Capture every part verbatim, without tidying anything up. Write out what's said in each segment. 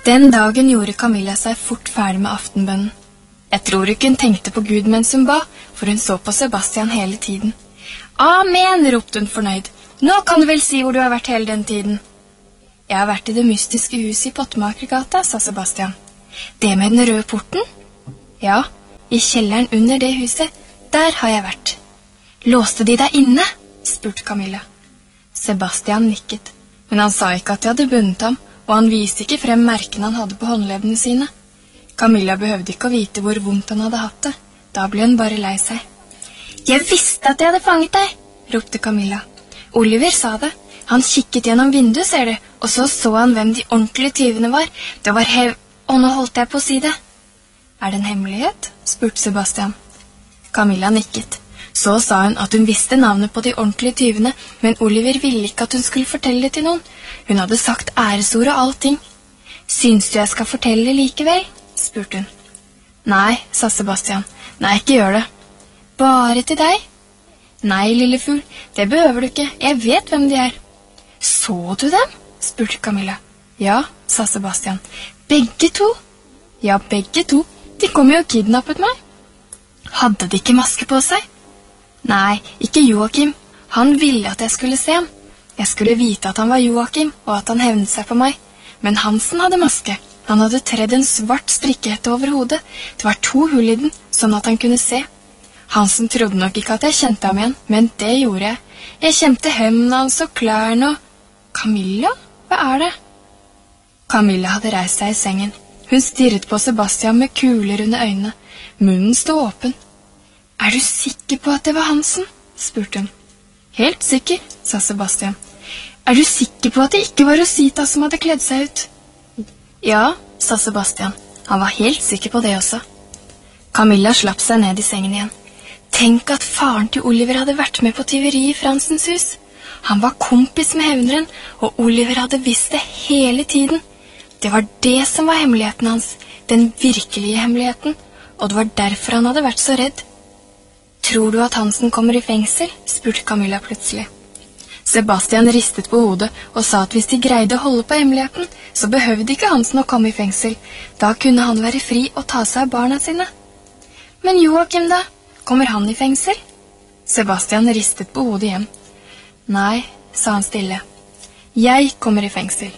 Den dagen gjorde Camilla seg fort ferdig med aftenbønnen. Jeg tror ikke hun tenkte på Gud mens hun ba, for hun så på Sebastian hele tiden. Amen, ropte hun fornøyd. Nå kan du vel si hvor du har vært hele den tiden. Jeg har vært i det mystiske huset i Pottemakergata, sa Sebastian. Det med den røde porten? Ja, i kjelleren under det huset. Der har jeg vært. Låste de deg inne? Spurte Camilla. Sebastian nikket, men han sa ikke at de hadde bundet ham, og han viste ikke frem merkene han hadde på håndleddene sine. Camilla behøvde ikke å vite hvor vondt han hadde hatt det. Da ble hun bare lei seg. Jeg visste at jeg hadde fanget deg, ropte Camilla. Oliver sa det. Han kikket gjennom vinduet, ser du, og så så han hvem de ordentlige tyvene var. Det var hev... Og nå holdt jeg på å si det. Er det en hemmelighet? Spurte Sebastian. Camilla nikket. Så sa hun at hun visste navnet på de ordentlige tyvene, men Oliver ville ikke at hun skulle fortelle det til noen. Hun hadde sagt æresord og allting. Syns du jeg skal fortelle likevel? Spurte hun. Nei, sa Sebastian. Nei, ikke gjør det. Bare til deg? Nei, lille fugl, det behøver du ikke. Jeg vet hvem de er. Så du dem? Spurte Camilla. Ja, sa Sebastian. Begge to? Ja, begge to. De kom jo og kidnappet meg. Hadde de ikke maske på seg? Nei, ikke Joakim. Han ville at jeg skulle se ham. Jeg skulle vite at han var Joakim, og at han hevnet seg på meg. Men Hansen hadde maske. Han hadde tredd en svart strikkehette over hodet. Det var to hull i den, sånn at han kunne se. Hansen trodde nok ikke at jeg kjente ham igjen, men det gjorde jeg. Jeg kjente hendene hans og klærne og... Camilla? Hva er det? Camilla hadde reist seg i sengen. Hun stirret på Sebastian med kuler under øynene. Munnen stod åpen. Er du sikker på at det var Hansen? Spurte hun. Helt sikker, sa Sebastian. Er du sikker på at det ikke var Rosita som hadde kledd seg ut? Ja, sa Sebastian. Han var helt sikker på det også. Camilla slapp seg ned i sengen igjen. Tenk at faren til Oliver hadde vært med på tyveri i Fransens hus. Han var kompis med hevneren, og Oliver hadde visst det hele tiden. Det var det som var hemmeligheten hans, den virkelige hemmeligheten, og det var derfor han hadde vært så redd. Tror du at Hansen kommer i fengsel? Spurte Camilla plutselig. Sebastian ristet på hodet og sa at hvis de greide å holde på hemmeligheten, så behøvde ikke Hansen å komme i fengsel. Da kunne han være fri og ta seg av barna sine. Men Joakim da? Kommer han i fengsel? Sebastian ristet på hodet igjen. Nei, sa han stille. Jeg kommer i fengsel.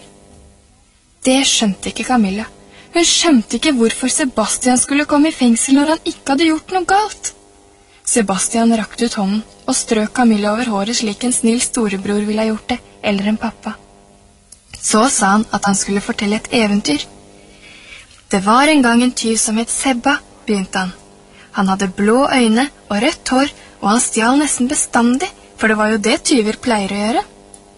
Det skjønte ikke Camilla. Hun skjønte ikke hvorfor Sebastian skulle komme i fengsel når han ikke hadde gjort noe galt. Sebastian rakte ut hånden og strøk Camilla over håret slik en snill storebror ville ha gjort det, eller en pappa. Så sa han at han skulle fortelle et eventyr. Det var en gang en tyv som het Sebba, begynte han. Han hadde blå øyne og rødt hår, og han stjal nesten bestandig, for det var jo det tyver pleier å gjøre.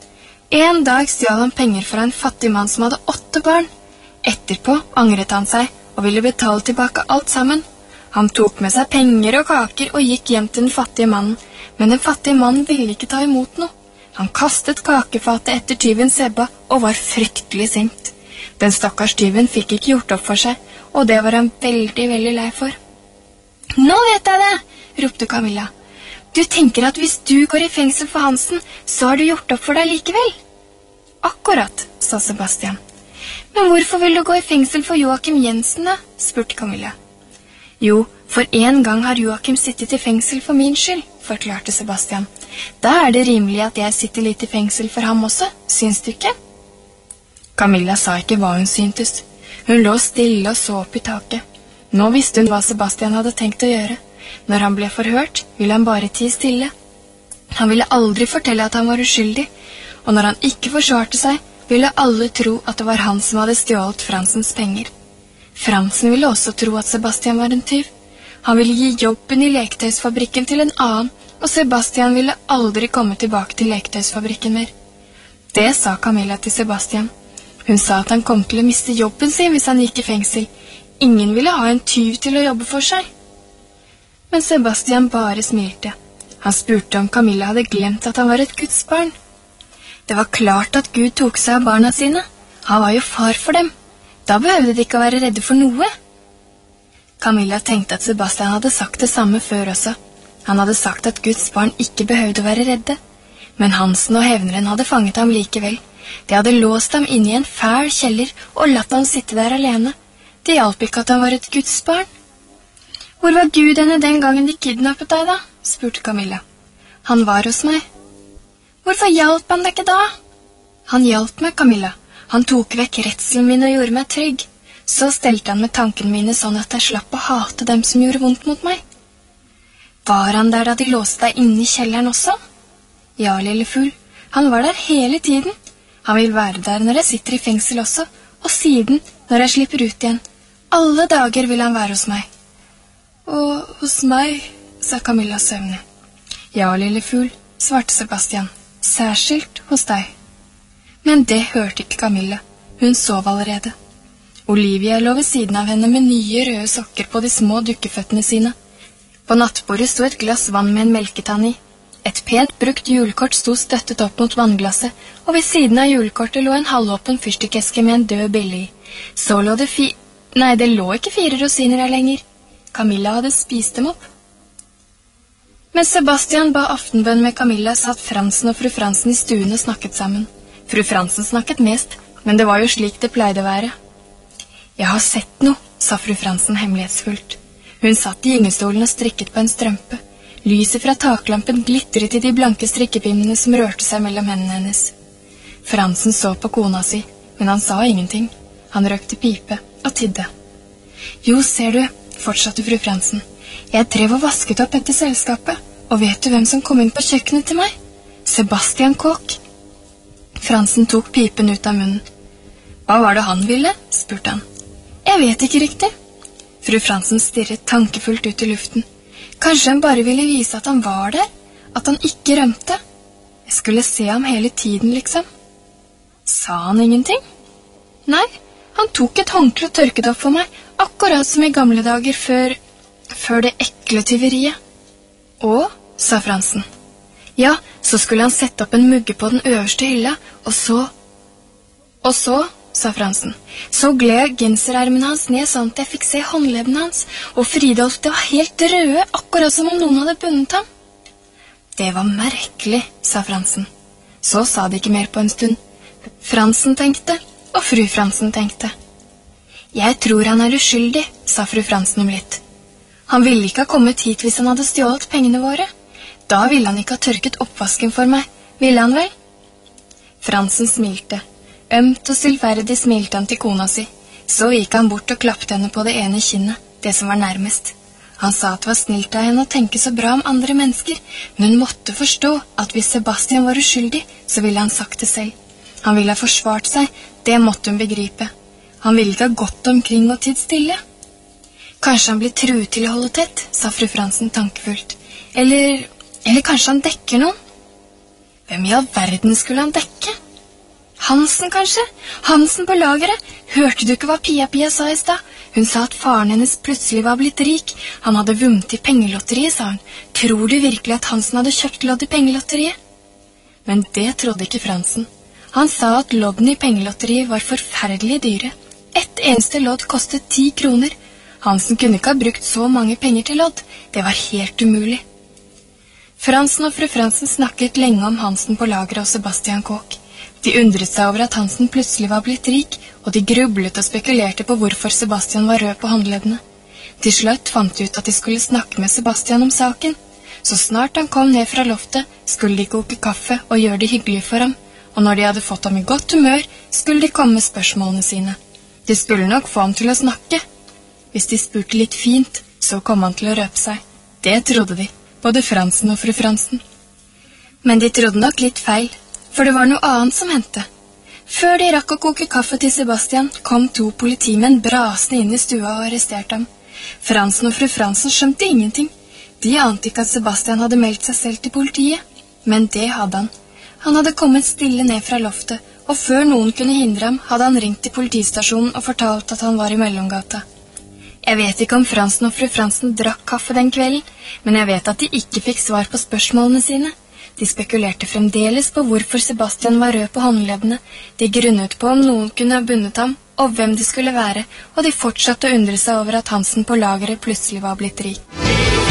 En dag stjal han penger fra en fattig mann som hadde åtte barn. Etterpå angret han seg og ville betale tilbake alt sammen. Han tok med seg penger og kaker og gikk hjem til den fattige mannen, men den fattige mannen ville ikke ta imot noe. Han kastet kakefatet etter tyven Sebba og var fryktelig sint. Den stakkars tyven fikk ikke gjort opp for seg, og det var han veldig, veldig lei for. Nå vet jeg det, ropte Camilla. Du tenker at hvis du går i fengsel for Hansen, så har du gjort opp for deg likevel? Akkurat, sa Sebastian. Men hvorfor vil du gå i fengsel for Joakim Jensen da? Spurte Camilla. Jo, for en gang har Joakim sittet i fengsel for min skyld, forklarte Sebastian. Da er det rimelig at jeg sitter litt i fengsel for ham også, syns du ikke? Camilla sa ikke hva hun syntes. Hun lå stille og så opp i taket. Nå visste hun hva Sebastian hadde tenkt å gjøre. Når han ble forhørt, ville han bare tie stille. Han ville aldri fortelle at han var uskyldig, og når han ikke forsvarte seg, ville alle tro at det var han som hadde stjålet Fransens penger. Fransen ville også tro at Sebastian var en tyv. Han ville gi jobben i leketøysfabrikken til en annen, og Sebastian ville aldri komme tilbake til leketøysfabrikken mer. Det sa Camilla til Sebastian. Hun sa at han kom til å miste jobben sin hvis han gikk i fengsel. Ingen ville ha en tyv til å jobbe for seg. Men Sebastian bare smilte. Han spurte om Camilla hadde glemt at han var et Guds barn. Det var klart at Gud tok seg av barna sine. Han var jo far for dem. Da behøvde de ikke å være redde for noe. Camilla tenkte at Sebastian hadde sagt det samme før også. Han hadde sagt at Guds barn ikke behøvde å være redde. Men Hansen og hevneren hadde fanget ham likevel. De hadde låst ham inne i en fæl kjeller og latt ham sitte der alene. Det hjalp ikke at han var et gudsbarn. «Hvor var Gud henne den gangen de kidnappet deg da?» spurte Camilla. «Han var hos meg.» «Hvorfor hjalp han deg ikke da?» «Han hjalp meg, Camilla. Han tok vekk redselen min og gjorde meg trygg. Så stelte han med tankene mine sånn at jeg slapp å hate dem som gjorde vondt mot meg.» «Var han der da de låste deg inne i kjelleren også?» «Ja, lille fugl. Han var der hele tiden. Han vil være der når jeg sitter i fengsel også, og siden når jeg slipper ut igjen. Alle dager vil han være hos meg.» «Og hos meg», sa Camilla søvnig. «Ja, lille fugl», svarte Sebastian, «særskilt hos deg.» Men det hørte ikke Camilla. Hun sov allerede. Olivia lå ved siden av henne med nye røde sokker på de små dukkeføttene sine. På nattbordet sto et glass vann med en melketann i. Et pent brukt julekort sto støttet opp mot vannglasset, og ved siden av julekortet lå en halvåpen fyrstikkeske med en død bille i. Så lå det fi... Nei, det lå ikke fire rosiner her lenger. Camilla hadde spist dem opp. Mens Sebastian ba aftenbønn med Camilla, satt Fransen og fru Fransen i stuen og snakket sammen. Fru Fransen snakket mest, men det var jo slik det pleide å være. «Jeg har sett noe», sa fru Fransen hemmelighetsfullt. Hun satt i gyngestolen og strikket på en strømpe. Lyset fra taklampen glittret i de blanke strikkepinnene som rørte seg mellom hendene hennes. Fransen så på kona si, men han sa ingenting. Han røkte pipe og tidde. «Jo, ser du», fortsatte fru Fransen. «Jeg drev og vasket opp etter selskapet, og vet du hvem som kom inn på kjøkkenet til meg? Sebastian Kåk.» Fransen tok pipen ut av munnen. «Hva var det han ville?» spurte han. «Jeg vet ikke riktig.» Fru Fransen stirret tankefullt ut i luften. «Kanskje han bare ville vise at han var der, at han ikke rømte. Jeg skulle se ham hele tiden, liksom.» «Sa han ingenting?» «Nei, han tok et håndkle og tørket opp for meg, akkurat som i gamle dager før, før det ekle tyveriet.» «Å?» sa Fransen. «Ja, så skulle han sette opp en mugge på den øverste hylla, og så...» «Og så?» sa Fransen. «Så gled genserermene hans ned sånn at jeg fikk se håndleddene hans, og Fridolf, det var helt røde, akkurat som om noen hadde bundet ham.» «Det var merkelig», sa Fransen. Så sa de ikke mer på en stund. Fransen tenkte, og fru Fransen tenkte. «Jeg tror han er uskyldig», sa fru Fransen om litt. «Han ville ikke ha kommet hit hvis han hadde stjålet pengene våre. Da ville han ikke ha tørket oppvasken for meg, ville han vel?» Fransen smilte. Ømt og stillferdig smilte han til kona si. Så gikk han bort og klappte henne på det ene kinnet, det som var nærmest. Han sa at det var snilt av henne å tenke så bra om andre mennesker, men hun måtte forstå at hvis Sebastian var uskyldig, så ville han sagt det selv. Han ville ha forsvart seg, det måtte hun begripe. Han ville ikke ha gått omkring og tidd stille. «Kanskje han blir truet til å holde tett», sa fru Fransen tankefullt. Eller, eller kanskje han dekker noen? Hvem i all verden skulle han dekke? Hansen, kanskje? Hansen på lageret? Hørte du ikke hva Pia-Pia sa i sted? Hun sa at faren hennes plutselig var blitt rik. Han hadde vunnet i pengelotteriet, sa hun. Tror du virkelig at Hansen hadde kjøpt lodd i pengelotteriet? Men det trodde ikke Fransen. Han sa at loddene i pengelotteriet var forferdelig dyre. Et eneste lodd kostet ti kroner. Hansen kunne ikke ha brukt så mange penger til lodd. Det var helt umulig. Fransen og fru Fransen snakket lenge om Hansen på lageret og Sebastian Kåk. De undret seg over at Hansen plutselig var blitt rik, og de grublet og spekulerte på hvorfor Sebastian var rød på håndleddene. Til slutt fant de ut at de skulle snakke med Sebastian om saken. Så snart han kom ned fra loftet, skulle de koke kaffe og gjøre det hyggelig for ham, og når de hadde fått ham i godt humør, skulle de komme med spørsmålene sine. De skulle nok få ham til å snakke. Hvis de spurte litt fint, så kom han til å røpe seg. Det trodde de, både Fransen og fru Fransen. Men de trodde nok litt feil. For det var noe annet som hendte. Før de rakk å koke kaffe til Sebastian, kom to politimenn brasende inn i stua og arresterte ham. Fransen og fru Fransen skjønte ingenting. De ante ikke at Sebastian hadde meldt seg selv til politiet. Men det hadde han. Han hadde kommet stille ned fra loftet, og før noen kunne hindre ham, hadde han ringt til politistasjonen og fortalt at han var i Mellomgata. Jeg vet ikke om Fransen og fru Fransen drakk kaffe den kvelden, men jeg vet at de ikke fikk svar på spørsmålene sine. De spekulerte fremdeles på hvorfor Sebastian var rød på håndleddene. De grunnet på om noen kunne ha bundet ham, og hvem de skulle være, og de fortsatte å undre seg over at Hansen på lageret plutselig var blitt rik.